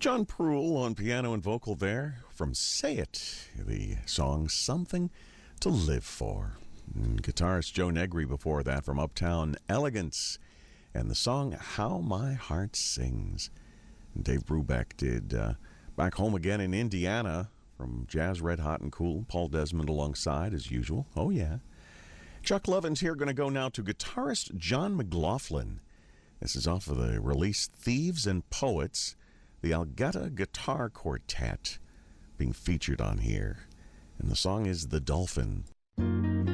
John Pruill on piano and vocal there from Say It, the song Something to Live For. And guitarist Joe Negri before that from Uptown Elegance and the song How My Heart Sings. And Dave Brubeck did Back Home Again in Indiana from Jazz Red Hot and Cool. Paul Desmond alongside as usual. Oh yeah. Chuck Lovin's here, going to go now to guitarist John McLaughlin. This is off of the release Thieves and Poets, the Algeta Guitar Quartet being featured on here. And the song is The Dolphin.